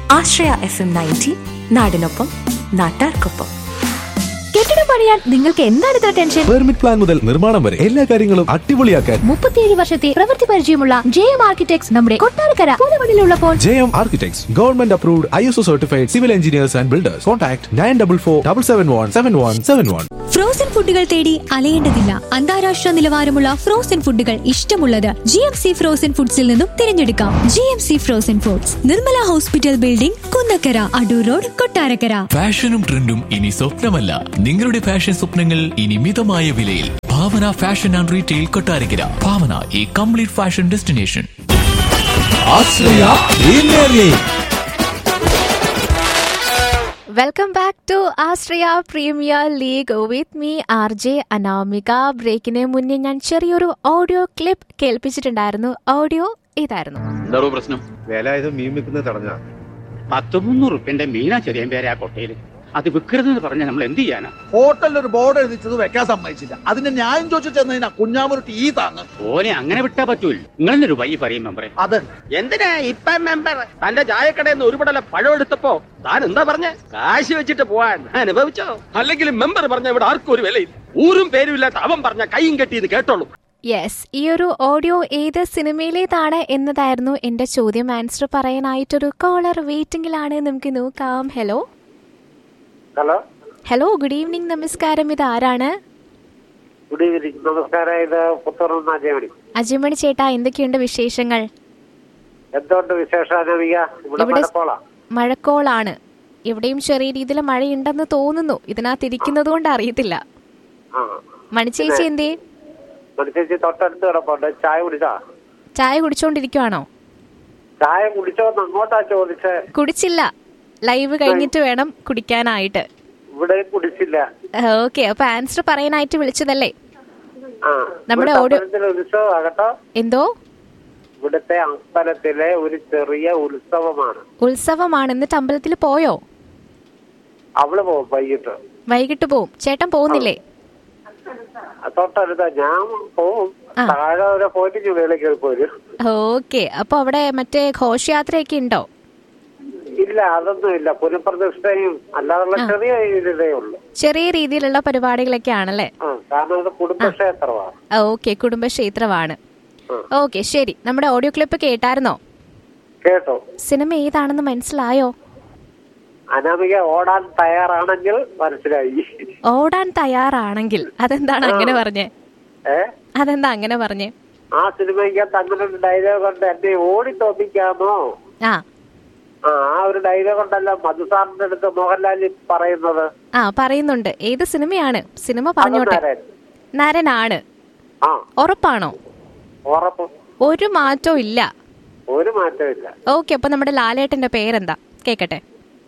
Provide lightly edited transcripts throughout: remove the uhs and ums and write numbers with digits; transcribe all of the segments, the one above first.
ആശ്രയ FM 90 നാടിനൊപ്പം നാട്ടാർക്കൊപ്പം. കെട്ടിടം പണിയാൻ നിങ്ങൾക്ക് എന്താണ് ഇത്ര ടെൻഷൻ? പെർമിറ്റ് പ്ലാൻ മുതൽ നിർമ്മാണം വരെ എല്ലാ കാര്യങ്ങളും അടിപൊളിയാക്കാൻ 37 വർഷത്തെ പ്രവൃത്തി പരിചയമുള്ള JM ആർക്കിടെക്ട്സ് നമ്മുടെ Kottarakkara പൂതമണിലുള്ളപ്പോൾ. JM Architects, Government Approved, ISO Certified Civil Engineers and Builders. Contact 9447717171. Frozen ഫുഡുകൾ തേടി അലയേണ്ടതില്ല. അന്താരാഷ്ട്ര നിലവാരമുള്ള ഫ്രോസൺ ഫുഡുകൾ ഇഷ്ടമുള്ളത് GMC ഫ്രോസൺ ഫുഡ്സിൽ നിന്നും തിരഞ്ഞെടുക്കാം. GMC frozen foods, Nirmala hospital building, Kunnakkara, Adoor road, Kottarakkara. ഫാഷനും ട്രെൻഡും ഇനി സ്വപ്നമല്ല, നിങ്ങളുടെ ഫാഷൻ സ്വപ്നങ്ങൾ ഇനി മിതമായ വിലയിൽ. ഭാവന ഫാഷൻ ആൻഡ് റീറ്റെയിൽ, കൊട്ടാരക്കര. ഭാവന, ഈ complete fashion destination. Welcome back to Ashraya premier league with me RJ Anamika. ബ്രേക്കിന് മുന്നേ ഞാൻ ചെറിയൊരു ഓഡിയോ ക്ലിപ്പ് കേൾപ്പിച്ചിട്ടുണ്ടായിരുന്നു. ഓഡിയോ ഇതായിരുന്നു. എന്താണോ പ്രശ്നം? വില ഇത് മീൻ വിൽക്കുന്നത് തടഞ്ഞ 100-300 റുപ്യന്റെ മീനാ ചെറിയ പേരെ ആ കൊട്ടയില്. അത് വിൽക്കരുതെന്ന് പറഞ്ഞാൽ നമ്മൾ എന്ത് ചെയ്യാനാ? ഹോട്ടലിൽ ഒരു ബോർഡ് എഴുതിച്ചത് വെക്കാൻ സമ്മതിച്ചില്ല. അതിന്റെ ന്യായം ചോദിച്ചു ചെന്നതിനാ കുഞ്ഞാമൊരു ടീ താങ്ങ്. ഓനെ അങ്ങനെ വിട്ടാ പറ്റൂല. നിങ്ങളെന്നൊരു വഴി പറയും മെമ്പറെ. അത് എന്തിനാ ഇപ്പം മെമ്പർ തന്റെ ചായക്കടയിൽ നിന്ന് ഒരു പടല പഴം എടുത്തപ്പോ താൻ എന്താ പറഞ്ഞ? കാശ് വെച്ചിട്ട് പോവാൻ അനുഭവിച്ചോ? അല്ലെങ്കിൽ മെമ്പർ പറഞ്ഞ ഇവിടെ ആർക്കും ഒരു വിലയില്ല, ഊരും പേരുമില്ലാത്ത അവൻ പറഞ്ഞ കൈയും കെട്ടിന്ന് കേട്ടോളൂ. യെസ്, ഈ ഒരു ഓഡിയോ ഏത് സിനിമയിലേതാണ് എന്നതായിരുന്നു എന്റെ ചോദ്യം. Answer പറയാനായിട്ടൊരു collar വെയിറ്റിംഗിലാണ്. നമുക്ക് നോക്കാം. Hello hello hello good evening, നമസ്കാരം. ഇത് ആരാണ്? ഗുഡ് ഈവനിങ്, നമസ്കാരം. ഇത് പുത്തൂർന്ന് അജയമണി. അജിമണി ചേട്ടാ, എന്തൊക്കെയുണ്ട് വിശേഷങ്ങൾ? എന്തുകൊണ്ട് വിശേഷം? ഇവിടെ മഴക്കോളാണ്. ഇവിടെയും ചെറിയ രീതിയിൽ മഴയുണ്ടെന്ന് തോന്നുന്നു. ഇതിനകത്ത് ഇരിക്കുന്നത് കൊണ്ട് അറിയത്തില്ല. മണിച്ചേച്ചി എന്തേ? മണിച്ചേച്ചി തൊട്ടടുത്ത് കിടപ്പുണ്ട്. ചായ കുടിച്ചാ? ചായ കുടിച്ചോണ്ടിരിക്കുവാണോ? ചായ കുടിച്ചോന്ന് അങ്ങോട്ടാ ചോദിച്ചേ. കുടിച്ചില്ല, ലൈവ് കഴിഞ്ഞിട്ട് വേണം കുടിക്കാനായിട്ട്. ഇവിടെ കുടിച്ചില്ല. ഓക്കെ, അപ്പൊ ആൻസർ പറയാനായിട്ട് വിളിച്ചതല്ലേ? നമ്മുടെ ഓഡിയോ ഉത്സവമാകട്ടോ. എന്തോ? ഇവിടുത്തെ അമ്പലത്തിലെ ഒരു ചെറിയ ഉത്സവമാണ്. ഉത്സവമാണ്. എന്നിട്ട് അമ്പലത്തിൽ പോയോ? അവള് പോവും വൈകിട്ട് പോവും. ചേട്ടൻ പോകുന്നില്ലേ? തൊട്ടടുത്ത ഞാൻ പോവും. താഴെ വരെ പോയിട്ട് വേളയ്ക്ക് പോരും. ഓക്കെ, അപ്പൊ അവിടെ മറ്റേ ഘോഷയാത്രയൊക്കെ ഉണ്ടോ? ഇല്ല, അതൊന്നും ഇല്ല. പുനഃപ്രതിഷ്ഠയും അല്ലാതെ ചെറിയ രീതിയിലേ ഉള്ളൂ. ചെറിയ രീതിയിലുള്ള പരിപാടികളൊക്കെ ആണല്ലേ? കാരണം അത് കുടുംബക്ഷേത്രമാണ്. ഓക്കെ, കുടുംബക്ഷേത്രമാണ്. ഓക്കെ, ശരി. നമ്മുടെ ഓഡിയോ ക്ലിപ്പ് കേട്ടായിരുന്നോ? കേട്ടോ. സിനിമ ഏതാണെന്ന് മനസ്സിലായോ? അനാമിക ഓടാൻ തയ്യാറാണെങ്കിൽ മനസ്സിലായി. ഓടാൻ തയ്യാറാണെങ്കിൽ അതെന്താണ് അങ്ങനെ പറഞ്ഞേ? അതെന്താ അങ്ങനെ പറഞ്ഞേ? ആ സിനിമയ്ക്കകത്ത് അങ്ങനെ ഒരു ഡയലോഗ് കൊണ്ട് എന്നെ ഓടി തോന്നിക്കാമോ? ആ ഒരു ഡയലോഗ് ഉണ്ടല്ലോ മധുസാറിന്റെ അടുത്ത് മോഹൻലാൽ പറയുന്നുണ്ട്. ഏത് സിനിമയാണ്? സിനിമ പറഞ്ഞോട്ടെ. നരനാണ്. ഉറപ്പാണോ? ഉറപ്പ്. ഒരു മാറ്റവും ഇല്ല. ഒരു മാറ്റവും ഇല്ല. ഓക്കെ, അപ്പൊ നമ്മുടെ ലാലേട്ടന്റെ പേരെന്താ? കേക്കട്ടെ.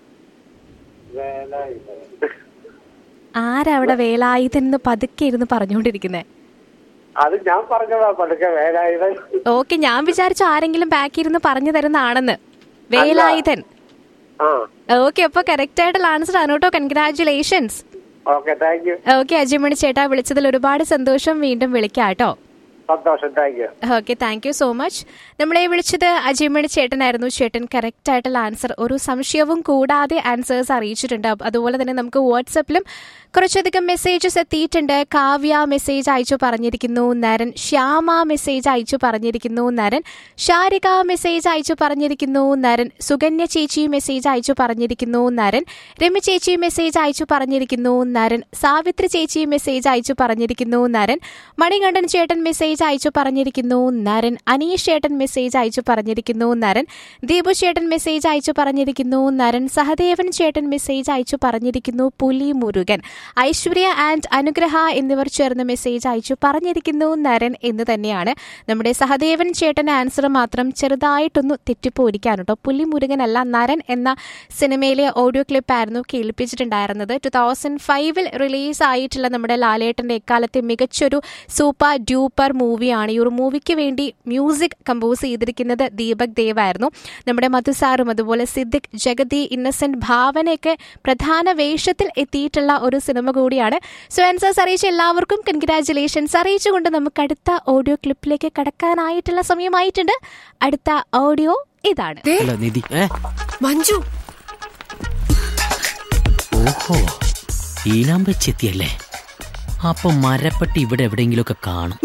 ആരവിടെ വേലായുധൻ എന്ന് പതുക്കെ ഇരുന്ന് പറഞ്ഞുകൊണ്ടിരിക്കുന്നേ? അത് ഞാൻ പറഞ്ഞതാ, പതുക്കെ വേലായുധൻ. ഓക്കെ, ഞാൻ വിചാരിച്ചു ആരെങ്കിലും ബാക്കി ഇരുന്ന് പറഞ്ഞു തരുന്നതാണെന്ന്. വേലായുധൻ. ഓക്കെ, അപ്പൊ കറക്റ്റ് ആയിട്ടുള്ള ആൻസർ ആണ് കേട്ടോ. കൺഗ്രാറ്റുലേഷൻസ്. ഓക്കെ, അജിമണി ചേട്ടാ, വിളിച്ചതിൽ ഒരുപാട് സന്തോഷം. വീണ്ടും വിളിക്കാം കേട്ടോ. Okay, thank you so much. നമ്മളെ വിളിച്ചത് അജിമണി ചേട്ടനായിരുന്നു. ചേട്ടൻ കറക്റ്റ് ആയിട്ടുള്ള ആൻസർ ഒരു സംശയവും കൂടാതെ ആൻസേഴ്സ് അറിയിച്ചിട്ടുണ്ട്. അതുപോലെ തന്നെ നമുക്ക് വാട്സപ്പിലും കുറച്ചധികം മെസ്സേജസ് എത്തിയിട്ടുണ്ട്. കാവ്യ മെസ്സേജ് അയച്ചു പറഞ്ഞിരിക്കുന്നു. നരൻ. ശ്യാമ മെസ്സേജ് അയച്ചു പറഞ്ഞിരിക്കുന്നു. നരൻ. ഷാരിക മെസ്സേജ് അയച്ചു പറഞ്ഞിരിക്കുന്നു. നരൻ. സുകന്യ ചേച്ചി മെസ്സേജ് അയച്ചു പറഞ്ഞിരിക്കുന്നു. നരൻ. രമി ചേച്ചി മെസ്സേജ് അയച്ചു പറഞ്ഞിരിക്കുന്നു. നരൻ. സാവിത്രി ചേച്ചി മെസ്സേജ് അയച്ചു പറഞ്ഞിരിക്കുന്നു. നരൻ. മണികണ്ഠൻ ചേട്ടൻ മെസ്സേജ് അയച്ചു പറഞ്ഞിരിക്കുന്നു. നരൻ. അനീഷ് ചേട്ടൻ മെസ്സേജ് അയച്ചു പറഞ്ഞിരിക്കുന്നു. നരൻ. ദീപു ചേട്ടൻ മെസ്സേജ് അയച്ചു പറഞ്ഞിരിക്കുന്നു. നരൻ. സഹദേവൻ ചേട്ടൻ മെസ്സേജ് അയച്ചു പറഞ്ഞിരിക്കുന്നു. പുലി മുരുകൻ. ഐശ്വര്യ ആൻഡ് അനുഗ്രഹ എന്നിവർ ചേർന്ന് മെസ്സേജ് അയച്ചു പറഞ്ഞിരിക്കുന്നു. നരൻ എന്ന് തന്നെയാണ്. നമ്മുടെ സഹദേവൻ ചേട്ടന്റെ ആൻസർ മാത്രം ചെറുതായിട്ടൊന്ന് തെറ്റിപ്പോയിരിക്കാണ് കേട്ടോ. പുലി മുരുകൻ അല്ല, നരൻ എന്ന സിനിമയിലെ ഓഡിയോ ക്ലിപ്പായിരുന്നു കേൾപ്പിച്ചിട്ടുണ്ടായിരുന്നത്. 2005 റിലീസ് ആയിട്ടുള്ള നമ്മുടെ ലാലേട്ടന്റെ എക്കാലത്തെ മികച്ചൊരു സൂപ്പർ ഡ്യൂപ്പർ മൂവിയാണ്. ഈ ഒരു മൂവിക്ക് വേണ്ടി മ്യൂസിക് കമ്പോസ് ചെയ്തിരിക്കുന്നത് ദീപക് ദേവ് ആയിരുന്നു. നമ്മുടെ മധുസാറും അതുപോലെ സിദ്ദിഖ്, ജഗതി, ഇന്നസെന്റ്, ഭാവനയൊക്കെ പ്രധാന വേഷത്തിൽ എത്തിയിട്ടുള്ള ഒരു സിനിമ കൂടിയാണ്. സോ ആൻസേഴ്സ് അറിയിച്ച എല്ലാവർക്കും കൺഗ്രാറ്റുലേഷൻസ് അറിയിച്ചുകൊണ്ട് നമുക്ക് അടുത്ത ഓഡിയോ ക്ലിപ്പിലേക്ക് കടക്കാനായിട്ടുള്ള സമയമായിട്ടുണ്ട്. അടുത്ത ഓഡിയോ ഇതാണ്. മഞ്ജു. ഓഹോ, ഈനാം വെച്ചെത്തിയല്ലേ? അപ്പൊ മരപ്പെട്ടി ഇവിടെ എവിടെയെങ്കിലും ഒക്കെ കാണും.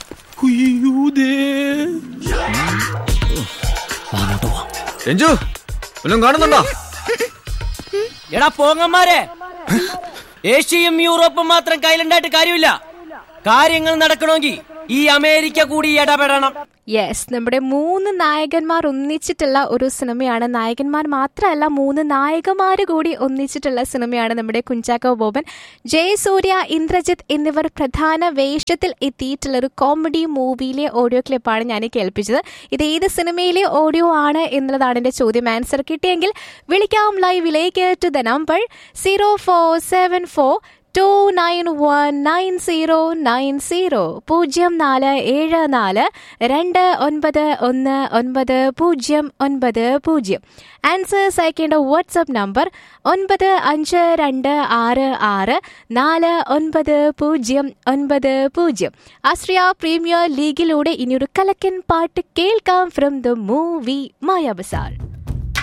കാണുന്നുണ്ടോ? എടാ പോങ്ങന്മാരെ, ഏഷ്യയും യൂറോപ്പും മാത്രം കയ്യിലുണ്ടായിട്ട് കാര്യമില്ല. കാര്യങ്ങൾ നടക്കണമെങ്കിൽ ഈ അമേരിക്ക കൂടി ഇടപെടണം. യെസ്, നമ്മുടെ 3 നായകന്മാർ ഒന്നിച്ചിട്ടുള്ള ഒരു സിനിമയാണ്. നായകന്മാർ മാത്രമല്ല, 3 നായകന്മാർ കൂടി ഒന്നിച്ചിട്ടുള്ള സിനിമയാണ് നമ്മുടെ കുഞ്ചാക്കോ ബോബൻ, ജയസൂര്യ, ഇന്ദ്രജിത്ത് എന്നിവർ പ്രധാന വേഷത്തിൽ എത്തിയിട്ടുള്ള ഒരു കോമഡി മൂവിയിലെ ഓഡിയോ ക്ലിപ്പാണ് ഞാൻ കേൾപ്പിച്ചത്. ഇത് ഏത് സിനിമയിലെ ഓഡിയോ ആണ് എന്നുള്ളതാണ് എൻ്റെ ചോദ്യം. ആൻസർ കിട്ടിയെങ്കിൽ വിളിക്കാം ലൈവിലേക്ക് ടു ദ നമ്പർ 0474291990 0474291990. ആൻസേഴ്സ് അയക്കേണ്ട വാട്സ്ആപ്പ് നമ്പർ 9526649090. ആസ്ട്രിയ പ്രീമിയർ ലീഗിലൂടെ ഇനിയൊരു കലക്കൻ പാട്ട് കേൾക്കാം ഫ്രം ദ മൂവി മായാബസാർ.